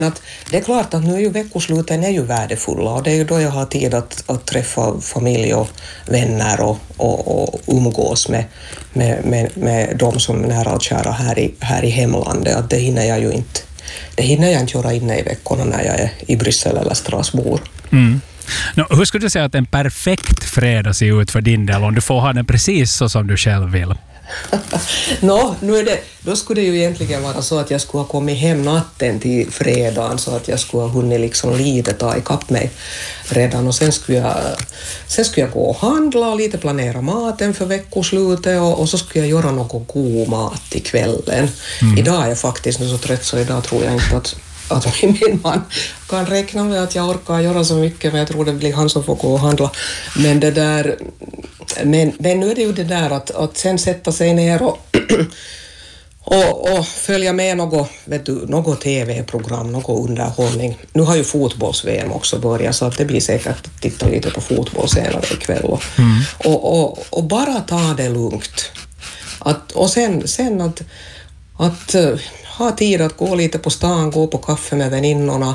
Att det är klart att nu är ju veckosluten är ju värdefulla och det är ju då jag har tid att träffa familj och vänner och umgås med de som är nära och kära här i hemlandet. Att det hinner jag inte göra inne i veckorna när jag är i Bryssel eller Strasbourg. Mm. Hur skulle du säga att en perfekt fredag ser ut för din del om du får ha den precis så som du själv vill? Då skulle det ju egentligen vara så att jag skulle ha kommit hem natten till fredagen så att jag skulle ha hunnit liksom lite ta ikapp mig redan och sen skulle jag gå och handla och lite planera maten för veckoslutet och så skulle jag göra någon god mat till kvällen. Idag är jag faktiskt nu så trött så idag tror jag inte att min man kan räkna med att jag orkar göra så mycket, men jag tror det blir han som får gå och handla. Men nu är det ju det där att sen sätta sig ner och följa med något tv-program, något underhållning. Nu har ju fotbolls-VM också börjat så att det blir säkert att titta lite på fotboll senare ikväll och bara ta det lugnt. Och sen att ha tid att gå lite på stan, gå på kaffe med väninnorna,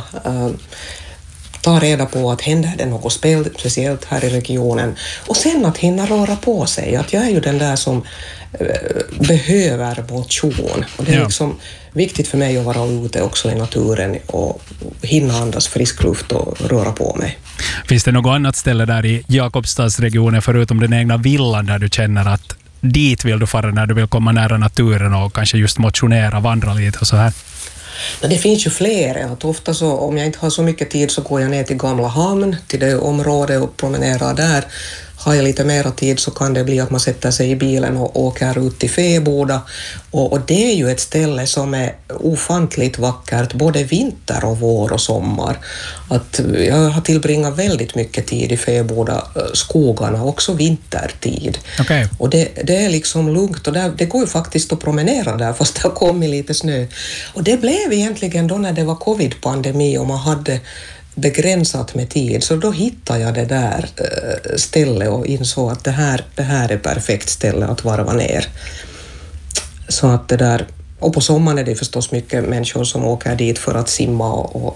ta reda på att händer det något speciellt här i regionen och sen att hinna röra på sig. Att jag är ju den där som behöver motion och det är liksom viktigt för mig att vara ute också i naturen och hinna andas frisk luft och röra på mig. Finns det något annat ställe där i Jakobstadsregionen förutom den egna villan där du känner att dit vill du fara när du vill komma nära naturen och kanske just motionera, vandra lite och så här? Men det finns ju fler. Att ofta så, om jag inte har så mycket tid så går jag ner till Gamla hamn, till det området och promenerar där. Har jag lite mera tid så kan det bli att man sätter sig i bilen och åker ut till Fäboda. Och det är ju ett ställe som är ofantligt vackert både vinter och vår och sommar. Att jag har tillbringat väldigt mycket tid i Fäboda skogarna, också vintertid. Okay. Och det är liksom lugnt och det går ju faktiskt att promenera där fast det har kommit lite snö. Och det blev egentligen då när det var covid-pandemi och man hade begränsat med tid, så då hittade jag det där stället och insåg att det här är perfekt ställe att varva ner. Så att det där, och på sommaren är det förstås mycket människor som åker dit för att simma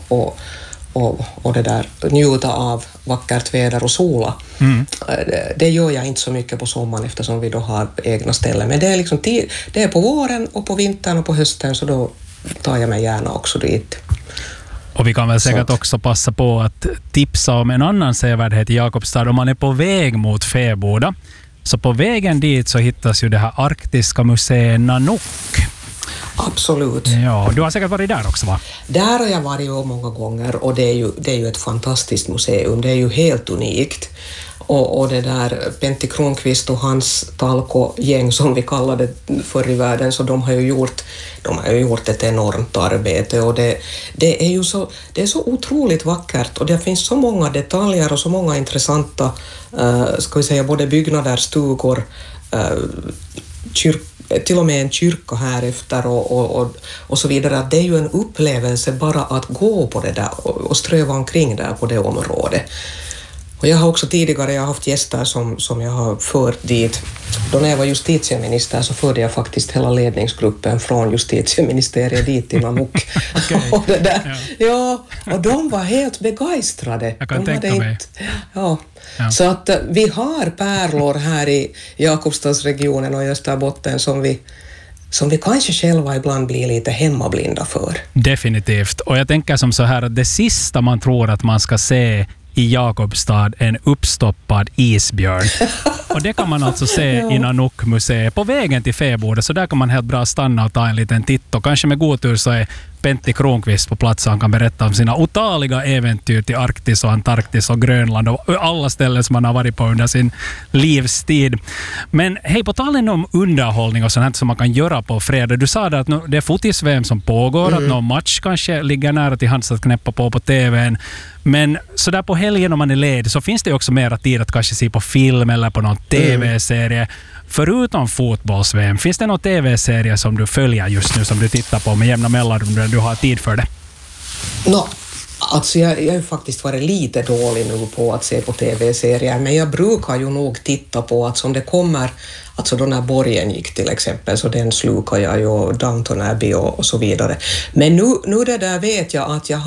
och det där, njuta av vackert väder och sola. Det gör jag inte så mycket på sommaren eftersom vi då har egna ställen, men det är liksom det är på våren och på vintern och på hösten, så då tar jag mig gärna också dit. Och vi kan väl säkert också passa på att tipsa om en annan sevärdhet i Jakobstad. Om man är på väg mot Fäboda, så på vägen dit så hittas ju det här arktiska museet Nanook. Absolut. Ja, du har säkert varit där också, va? Där har jag varit många gånger och det är ju ett fantastiskt museum. Det är ju helt unikt. Och det där Pentti Kronqvist och hans talko-gäng som vi kallade förr i världen, så de har ju gjort ett enormt arbete och det är så otroligt vackert och det finns så många detaljer och så många intressanta ska vi säga både byggnader, stugor, till och med en kyrka här efter och så vidare. Det är ju en upplevelse bara att gå på det där och ströva omkring där på det området. Och jag har också tidigare haft gäster som jag har fört dit. Då när jag var justitieminister så förde jag faktiskt hela ledningsgruppen från justitieministeriet dit till Nanook. Okay. Och det där. Ja, och de var helt begeistrade. Jag kan tänka mig. Ja. Så att vi har pärlor här i Jakobstadsregionen och i Österbotten som vi kanske själva ibland blir lite hemmablinda för. Definitivt. Och jag tänker som så här att det sista man tror att man ska se i Jakobstad en uppstoppad isbjörn. Och det kan man alltså se i Nanook-museet på vägen till Fäboda, så där kan man helt bra stanna och ta en liten titt. Och kanske med god tur så är Pentti Kronqvist på plats och han kan berätta om sina otaliga äventyr till Arktis och Antarktis och Grönland och alla ställen som man har varit på under sin livstid. Men hej, på talen om underhållning och sånt här som man kan göra på fredag. Du sa att det är fotis-VM som pågår, att någon match kanske ligger nära till hands att knäppa på tvn. Men så där på helgen om man är ledig så finns det också mera tid att kanske se på film eller på någon tv-serie. Förutom fotbolls-VM, finns det någon tv-serie som du följer just nu som du tittar på med jämna mellanrum där du har tid för det? Alltså jag har ju faktiskt varit lite dålig nu på att se på tv-serier, men jag brukar ju nog titta på att som det kommer, alltså då när Borgen gick till exempel, så den slukar jag ju, Downton Abbey och så vidare. Men nu det där vet jag att jag